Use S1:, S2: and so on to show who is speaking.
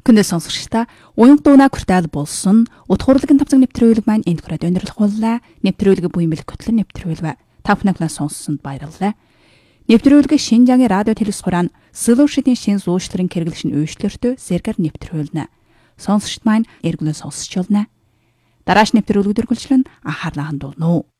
S1: Хүнээс сонсогчдаа уянг дууна квартал болсон утгуурлаг тавцаг нэвтрүүлэг маань энд хүрээд өндөрлөхүүллээ. Нэвтрүүлэг буян бэлэг хөтлөн нэвтрүүлвэ. Та бүхнээс сонссонд баярлалаа. Нэвтрүүлэг Шинжаагийн радио телевизхурaan Solution-ийн шин зуушларын хэрэглэшин үйлчлэртөө сэргэр нэвтрүүлнэ. Сонсогчд маань эргүүлэн сонсч болно. Дарааш нэвтрүүлэг дөрвөлжлөн анхаарлаа хандуулна уу.